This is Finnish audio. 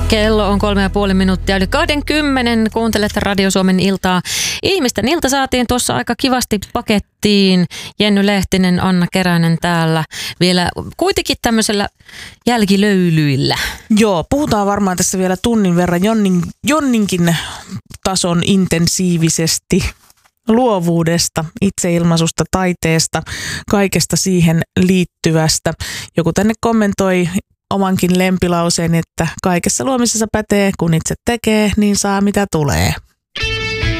Kello on 3,5 minuuttia yli 20. Kuuntelette Radio Suomen iltaa. Ihmisten ilta saatiin tuossa aika kivasti pakettiin. Jenny Lehtinen, Anna Keränen täällä. Vielä kuitenkin tämmöisellä jälkilöylyillä. Joo, puhutaan varmaan tässä vielä tunnin verran Jonninkin tason intensiivisesti luovuudesta, itseilmaisusta, taiteesta, kaikesta siihen liittyvästä. Joku tänne kommentoi omankin lempilauseen, että kaikessa luomisessa pätee, kun itse tekee, niin saa mitä tulee.